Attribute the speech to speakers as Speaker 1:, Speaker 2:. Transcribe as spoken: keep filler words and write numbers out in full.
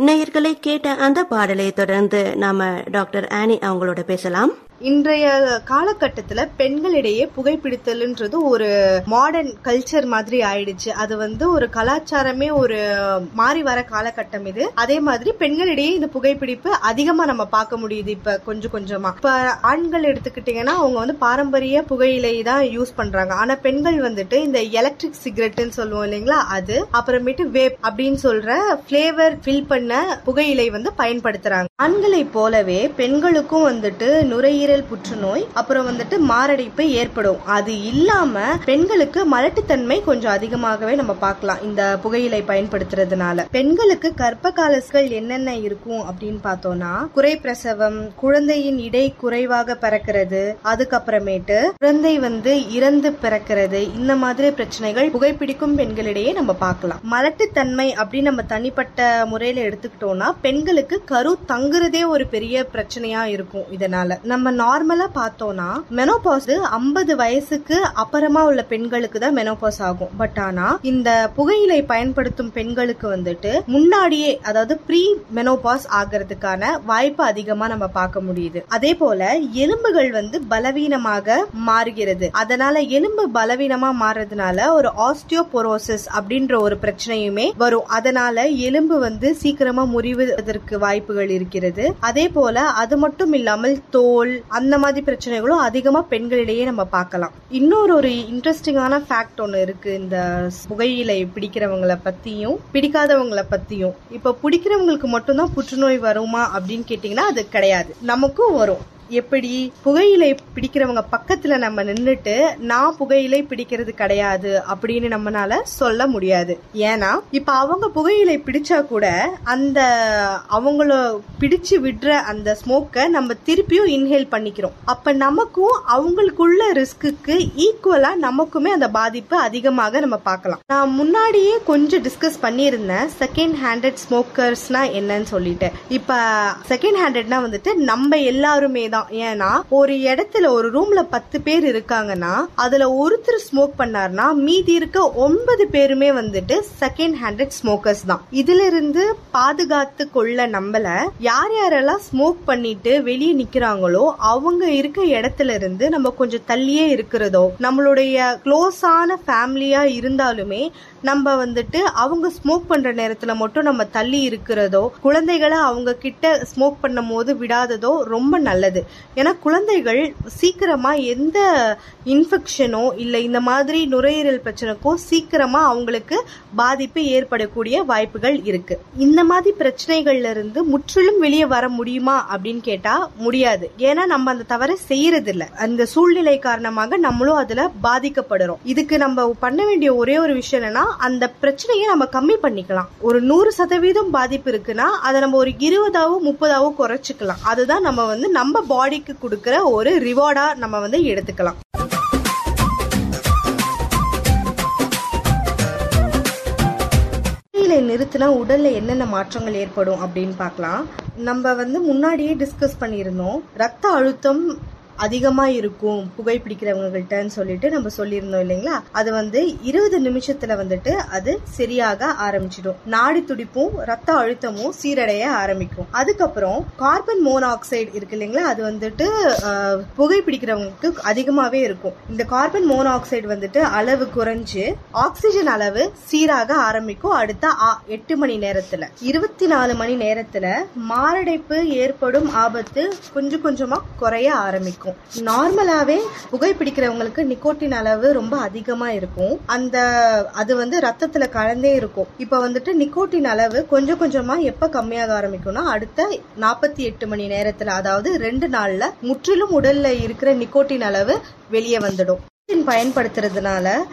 Speaker 1: நேயர்களை கேட்ட அந்த பாடலை தொடர்ந்து நாம டாக்டர் ஆனி அவங்களோட பேசலாம்.
Speaker 2: இன்றைய காலகட்டத்துல பெண்களிடையே புகைப்பிடித்தல்ன்றது ஒரு மாடர்ன் கல்ச்சர் மாதிரி ஆயிடுச்சு. அது வந்து ஒரு கலாச்சாரமே ஒரு மாறி வர காலகட்டம் இது. அதே மாதிரி பெண்களிடையே இந்த புகைப்பிடிப்பு அதிகமா நம்ம பார்க்க முடியுது இப்ப கொஞ்சம் கொஞ்சமா. இப்ப ஆண்கள் எடுத்துக்கிட்டீங்கன்னா அவங்க வந்து பாரம்பரிய புகையிலை தான் யூஸ் பண்றாங்க. ஆனா பெண்கள் வந்துட்டு இந்த எலக்ட்ரிக் சிகரெட்னு சொல்லுவோம் இல்லைங்களா, அது அப்புறமேட்டு வேப் அப்படின்னு சொல்ற பிளேவர் ஃபில் பண்ண புகையிலை வந்து பயன்படுத்துறாங்க. ஆண்களை போலவே பெண்களுக்கும் வந்துட்டு நுரையீரல் புற்றுநோய் அப்புறம் வந்துட்டு மாரடைப்பு ஏற்படும். அது இல்லாம பெண்களுக்கு மலட்டுத்தன்மை கொஞ்சம் அதிகமாகவே நம்ம பார்க்கலாம் இந்த புகையிலை பயன்படுத்துறதுனால. பெண்களுக்கு கர்ப்ப காலங்கள் என்னென்ன இருக்கும் அப்படின்னு பார்த்தோம்னா, குறை பிரசவம், குழந்தையின் இடை குறைவாக பிறக்கிறது, அதுக்கப்புறமேட்டு குழந்தை வந்து இறந்து பிறக்கிறது, இந்த மாதிரி பிரச்சனைகள் புகைப்பிடிக்கும் பெண்களிடையே நம்ம பார்க்கலாம். மலட்டுத்தன்மை அப்படின்னு நம்ம தனிப்பட்ட முறையில எடுத்துக்கிட்டோம்னா பெண்களுக்கு கரு தங்குறதே ஒரு பெரிய பிரச்சனையா இருக்கும். இதனால நம்ம நார்மலா பார்த்தோம்னா மெனோபாஸ் ஐம்பது வயசுக்கு அப்புறமா உள்ள பெண்களுக்கு தான் மெனோபாஸ் ஆகும். பட் ஆனா இந்த புகையிலை பயன்படுத்தும் பெண்களுக்கு வந்துட்டு முன்னாடியே, அதாவது ப்ரீ மெனோபாஸ் ஆகிறதுக்கான வாய்ப்பு அதிகமா நம்ம பார்க்க முடியுது. அதே போல எலும்புகள் வந்து பலவீனமாக மாறுகிறது. அதனால எலும்பு பலவீனமா மாறுறதுனால ஒரு ஆஸ்டியோபோரோசிஸ் அப்படின்ற ஒரு பிரச்சனையுமே வரும். அதனால எலும்பு வந்து சீக்கிரமா முறிவதற்கு வாய்ப்புகள் இருக்கிறது. அதே போல அது மட்டும் இல்லாமல் தோல் அந்த மாதிரி பிரச்சனைகளும் அதிகமா பெண்களிடையே நம்ம பார்க்கலாம். இன்னொரு ஒரு இன்ட்ரெஸ்டிங்கான ஃபேக்ட் ஒன்னு இருக்கு இந்த புகையிலை பிடிக்கிறவங்களை பத்தியும் பிடிக்காதவங்களை பத்தியும். இப்ப பிடிக்கிறவங்களுக்கு மட்டும்தான் புற்றுநோய் வருமா அப்படின்னு கேட்டீங்கன்னா அது கிடையாது, நமக்கும் வரும். எப்படி புகையிலை பிடிக்கிறவங்க பக்கத்துல நம்ம நின்னுட்டு நான் புகையிலை பிடிக்கிறது கிடையாது அப்படின்னு நம்மளால சொல்ல முடியாது. ஏன்னா இப்ப அவங்க புகையிலை பிடிச்சா கூட அந்த அவங்கள பிடிச்சு விடுற அந்த ஸ்மோக்க நம்ம திருப்பியும் இன்ஹேல் பண்ணிக்கிறோம். அப்ப நமக்கும் அவங்களுக்குள்ள ரிஸ்க்கு ஈக்குவலா நமக்குமே அந்த பாதிப்பு அதிகமாக நம்ம பார்க்கலாம். நான் முன்னாடியே கொஞ்சம் டிஸ்கஸ் பண்ணியிருந்தேன் செகண்ட் ஹேண்டட் ஸ்மோக்கர்ஸ்னா என்னன்னு சொல்லிட்டு. இப்ப செகண்ட் ஹேண்டட்னா வந்துட்டு நம்ம எல்லாருமே தான். ஏன்னா ஒரு இடத்துல ஒரு ரூம்ல பத்து பேர் இருக்காங்கன்னா அதுல ஒருத்தர் ஸ்மோக் பண்ணார்னா மீதி இருக்க ஒன்பது பேருமே வந்துட்டு செகண்ட் ஹேண்டட் ஸ்மோக்கர்ஸ் தான். இதுல இருந்து பாதுகாத்து கொள்ள நம்மள யார் யாரெல்லாம் ஸ்மோக் பண்ணிட்டு வெளியே நிக்கிறாங்களோ அவங்க இருக்க இடத்துல இருந்து நம்ம கொஞ்சம் தள்ளியே இருக்கிறதோ, நம்மளுடைய க்ளோஸான ஃபேமிலியா இருந்தாலுமே நம்ம வந்துட்டு அவங்க ஸ்மோக் பண்ற நேரத்துல மட்டும் நம்ம தள்ளி இருக்கிறதோ, குழந்தைகளை அவங்க கிட்ட ஸ்மோக் பண்ணும் போது விடாததோ ரொம்ப நல்லது. ஏன்னா குழந்தைகள் சீக்கிரமா எந்த இன்ஃபெக்ஷனோ இல்ல இந்த மாதிரி நுரையீரல் பிரச்சனைக்கோ சீக்கிரமா அவங்களுக்கு பாதிப்பு ஏற்படக்கூடிய வாய்ப்புகள் இருக்கு. இந்த மாதிரி பிரச்சனைகள்ல இருந்து முற்றிலும் வெளியே வர முடியுமா அப்படின்னு கேட்டா முடியாது. ஏன்னா நம்ம அந்த தவறை செய்யறது இல்ல. அந்த சூழ்நிலை காரணமாக நம்மளும் அதுல பாதிக்கப்படுறோம். இதுக்கு நம்ம பண்ண வேண்டிய ஒரே ஒரு விஷயம் என்னன்னா அந்த பிரச்சனையை நம்ம கம்மி பண்ணிக்கலாம். ஒரு நூறு சதவீதம் பாதிப்பு இருக்குன்னா அதை நம்ம ஒரு இருபதாவோ முப்பதாவோ குறைச்சிக்கலாம். அதுதான் நம்ம வந்து நம்ம பாடிக்கு கொடுக்கிற ஒரு ரிவார்டா நம்ம வந்து எடுத்துக்கலாம். நிறுத்தினா உடல்ல என்னென்ன மாற்றங்கள் ஏற்படும் அப்படின்னு பார்க்கலாம். நம்ம வந்து முன்னாடியே டிஸ்கஸ் பண்ணியிருந்தோம், ரத்த அழுத்தம் அதிகமா இருக்கும் புகைப்பிடிக்கிறவங்கள்ட்டன்னு சொல்லிட்டு நம்ம சொல்லியிருந்தோம் இல்லைங்களா. அது வந்து இருபது நிமிஷத்துல வந்துட்டு அது சரியாக ஆரம்பிச்சிடும். நாடி துடிப்பும் ரத்த அழுத்தமும் சீரடைய ஆரம்பிக்கும். அதுக்கப்புறம் கார்பன் மோனாக்சைடு இருக்கு இல்லைங்களா, அது வந்துட்டு புகைப்பிடிக்கிறவங்களுக்கு அதிகமாவே இருக்கும். இந்த கார்பன் மோனாக்சைடு வந்துட்டு அளவு குறைஞ்சு ஆக்சிஜன் அளவு சீராக ஆரம்பிக்கும். அடுத்த எட்டு மணி நேரத்துல இருபத்தி நாலு மணி நேரத்துல மாரடைப்பு ஏற்படும் ஆபத்து கொஞ்சம் கொஞ்சமா குறைய ஆரம்பிக்கும். நார்மலாவே புகைப்பிடிக்கிறவங்களுக்கு நிக்கோட்டின் அளவு ரொம்ப அதிகமா இருக்கும். அந்த அது வந்து ரத்தத்துல கலந்தே இருக்கும். இப்ப வந்துட்டு நிக்கோட்டின் அளவு கொஞ்சம் கொஞ்சமா எப்ப கம்மியாக ஆரம்பிக்கும்னா அடுத்த நாற்பத்தி எட்டு மணி நேரத்துல, அதாவது ரெண்டு நாள்ல முற்றிலும் உடல்ல இருக்கிற நிக்கோட்டின் அளவு வெளியே வந்துடும். பயன்படுத்துறதுனால